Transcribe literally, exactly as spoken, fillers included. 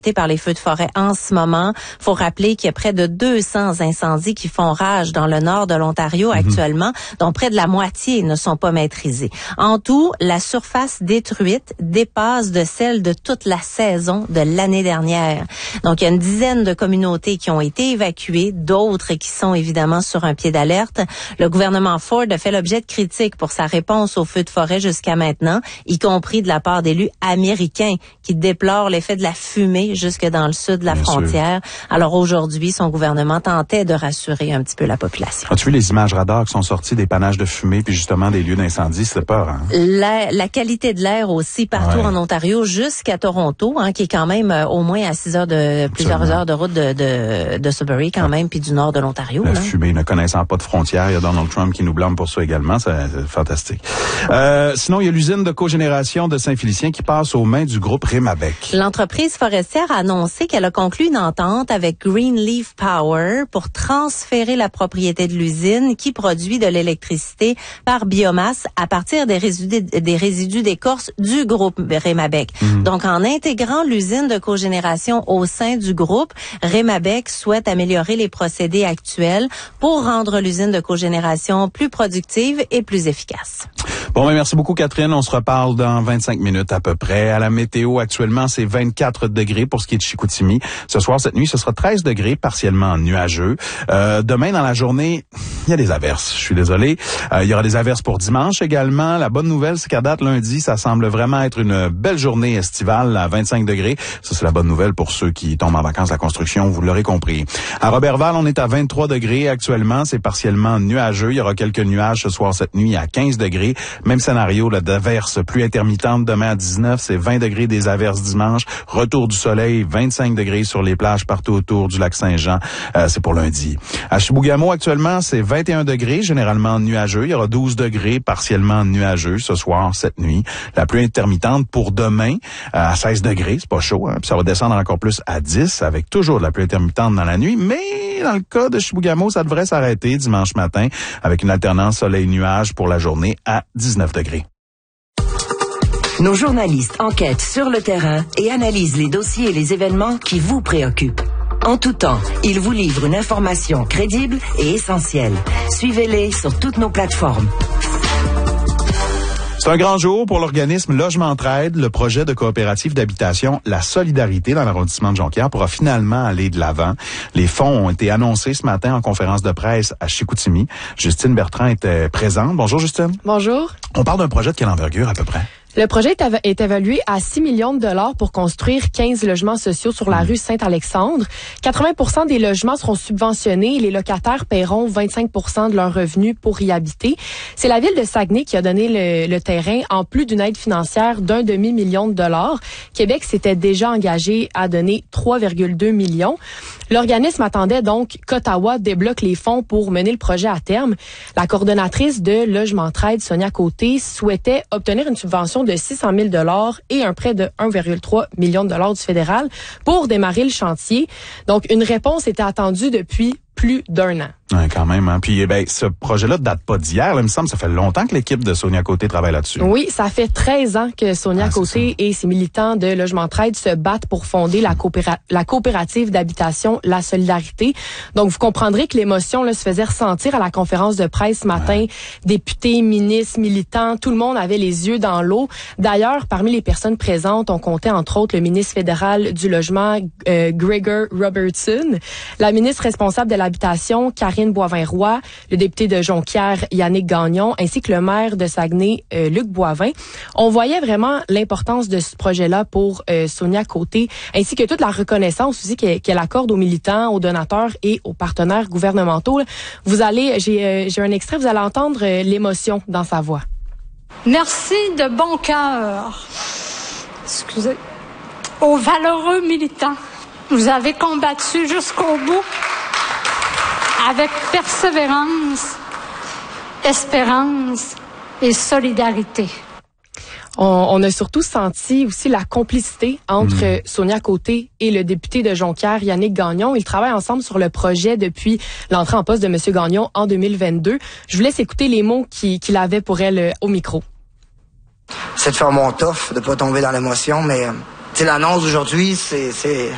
par les feux de forêt en ce moment. Faut rappeler qu'il y a près de deux cents incendies qui font rage dans le nord de l'Ontario mm-hmm. actuellement, dont près de la moitié ne sont pas maîtrisés. En tout, la surface détruite dépasse de celle de toute la saison de l'année dernière. Donc, il y a une dizaine de communautés qui ont été évacuées, d'autres qui sont évidemment sur un pied d'alerte. Le gouvernement Ford a fait l'objet de critiques pour sa réponse aux feux de forêt jusqu'à maintenant, y compris de la part d'élus américains qui déplorent l'effet de la fumée jusque dans le sud de la Bien frontière. Sûr. Alors aujourd'hui, son gouvernement tentait de rassurer un petit peu la population. As-tu vu les images radars qui sont sorties des panaches de fumée puis justement des lieux d'incendie? C'était peur, hein? La, la qualité de l'air aussi partout ouais. en Ontario jusqu'à Toronto, hein, qui est quand même euh, au moins à six heures de plusieurs Absolument. heures de route de, de, de Sudbury quand ouais. même, puis du nord de l'Ontario. La là. fumée ne connaissant pas de frontières. Il y a Donald Trump qui nous blâme pour ça également. C'est, c'est fantastique. Euh, sinon, il y a l'usine de cogénération de Saint-Félicien qui passe aux mains du groupe Rémabec. L'entreprise forestière a annoncé qu'elle a conclu une entente avec Greenleaf Power pour transférer la propriété de l'usine qui produit de l'électricité par biomasse à partir des résidus, des résidus d'écorce du groupe Rémabec. Mmh. Donc, en intégrant l'usine de cogénération au sein du groupe, Rémabec souhaite améliorer les procédés actuels pour rendre l'usine de cogénération plus productive et plus efficace. Bon, ben merci beaucoup, Catherine. On se reparle dans vingt-cinq minutes à peu près. À la météo, actuellement, c'est vingt-quatre degrés pour ce qui est de Chicoutimi. Ce soir, cette nuit, ce sera treize degrés, partiellement nuageux. Euh, demain, dans la journée, il y a des averses. Je suis désolé. Euh, il y aura des averses pour dimanche également. La bonne nouvelle, c'est qu'à date, lundi, ça semble vraiment être une belle journée estivale à vingt-cinq degrés. Ça, c'est la bonne nouvelle pour ceux qui tombent en vacances de la construction. Vous l'aurez compris. À Robertval, on est à vingt-trois degrés actuellement. C'est partiellement nuageux. Il y aura quelques nuages ce soir, cette nuit, à quinze degrés. Même scénario, là, d'averses plus intermittentes demain à dix-neuf, c'est vingt degrés des averses dimanche. Retour du soleil, vingt-cinq degrés sur les plages partout autour du lac Saint-Jean. Euh, c'est pour lundi. À Chibougamau, actuellement, c'est vingt et un degrés, généralement nuageux. Il y aura douze degrés, partiellement nuageux ce soir, cette nuit. La pluie intermittente pour demain, euh, à seize degrés, c'est pas chaud, hein. Puis ça va descendre encore plus à dix, avec toujours de la pluie intermittente dans la nuit. Mais dans le cas de Chibougamau, ça devrait s'arrêter dimanche matin, avec une alternance soleil-nuage pour la journée à dix-neuf degrés. Nos journalistes enquêtent sur le terrain et analysent les dossiers et les événements qui vous préoccupent. En tout temps, ils vous livrent une information crédible et essentielle. Suivez-les sur toutes nos plateformes. C'est un grand jour pour l'organisme Logement Entraide. Le projet de coopérative d'habitation La Solidarité dans l'arrondissement de Jonquière pourra finalement aller de l'avant. Les fonds ont été annoncés ce matin en conférence de presse à Chicoutimi. Justine Bertrand était présente. Bonjour Justine. Bonjour. On parle d'un projet de quelle envergure à peu près? Le projet est évalué à six millions de dollars pour construire quinze logements sociaux sur la rue Saint-Alexandre. quatre-vingts pour cent des logements seront subventionnés et les locataires paieront vingt-cinq pour cent de leurs revenus pour y habiter. C'est la ville de Saguenay qui a donné le, le terrain en plus d'une aide financière d'un demi-million de dollars. Québec s'était déjà engagé à donner trois virgule deux millions. L'organisme attendait donc qu'Ottawa débloque les fonds pour mener le projet à terme. La coordonnatrice de Logement Entraide, Sonia Côté, souhaitait obtenir une subvention de six cent mille dollars et un prêt de un virgule trois million de dollars du fédéral pour démarrer le chantier. Donc, une réponse était attendue depuis plus d'un an. Ouais, quand même. Hein. Puis, ben, ce projet-là ne date pas d'hier. Là, il me semble, ça fait longtemps que l'équipe de Sonia Côté travaille là-dessus. Oui, ça fait treize ans que Sonia ah, Côté et ses militants de Logement Entraide se battent pour fonder la, coopéra- la coopérative d'habitation La Solidarité. Donc, vous comprendrez que l'émotion là, se faisait ressentir à la conférence de presse ce matin. Ouais. Députés, ministres, militants, tout le monde avait les yeux dans l'eau. D'ailleurs, parmi les personnes présentes, on comptait entre autres le ministre fédéral du Logement, euh, Gregor Robertson, la ministre responsable de l'habitation, Karine Boivin-Roy, le député de Jonquière, Yannick Gagnon, ainsi que le maire de Saguenay, euh, Luc Boivin. On voyait vraiment l'importance de ce projet-là pour euh, Sonia Côté, ainsi que toute la reconnaissance aussi qu'elle, qu'elle accorde aux militants, aux donateurs et aux partenaires gouvernementaux. Vous allez, j'ai, euh, j'ai un extrait, vous allez entendre euh, l'émotion dans sa voix. Merci de bon cœur. Excusez. Aux valeureux militants. Vous avez combattu jusqu'au bout. Avec persévérance, espérance et solidarité. On, on a surtout senti aussi la complicité entre mmh. Sonia Côté et le député de Jonquière, Yannick Gagnon. Ils travaillent ensemble sur le projet depuis l'entrée en poste de M. Gagnon en deux mille vingt-deux. Je vous laisse écouter les mots qu'il, qu'il avait pour elle euh, au micro. C'est de faire mon tough, de pas tomber dans l'émotion, mais euh, l'annonce d'aujourd'hui, c'est, c'est,